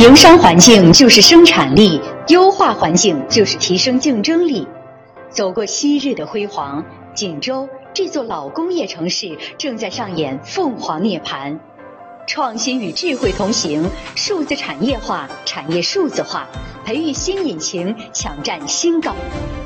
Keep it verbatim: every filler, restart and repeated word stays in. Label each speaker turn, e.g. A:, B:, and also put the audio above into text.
A: 营商环境就是生产力，优化环境就是提升竞争力。走过昔日的辉煌，锦州这座老工业城市正在上演凤凰涅槃。创新与智慧同行，数字产业化、产业数字化，培育新引擎，抢占新高。